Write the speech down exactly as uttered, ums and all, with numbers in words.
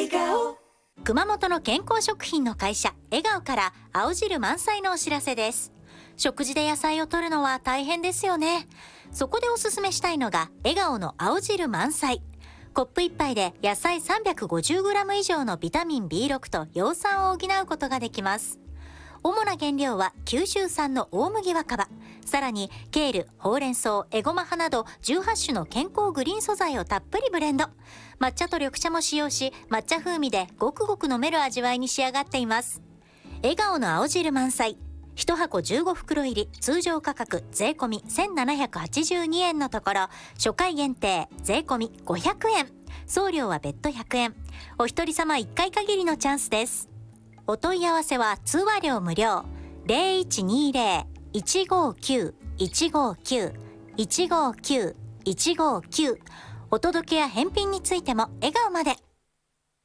笑顔。 熊本の健康食品の会社笑顔から青汁満載のお知らせです。食事で野菜を摂るのは大変ですよね。そこでおすすめしたいのが笑顔の青汁満載。コップいっぱいで野菜 さんびゃくごじゅうグラム 以上のビタミン ビーろく と葉酸を補うことができます。主な原料は九州産の大麦若葉、さらにケール、ほうれん草、エゴマ葉などじゅうはち種の健康グリーン素材をたっぷりブレンド。抹茶と緑茶も使用し、抹茶風味でごくごく飲める味わいに仕上がっています。笑顔の青汁満載、いちはこじゅうごふくろ入り、通常価格税込みせんななひゃくはちじゅうにえんのところ、初回限定税込みごひゃくえん、送料は別途ひゃくえん。お一人様いっかい限りのチャンスです。お問い合わせは通話料無料 ゼロいちにゼロ いちごきゅう いちごきゅう いちごきゅう いちごきゅう。お届けや返品についても笑顔まで。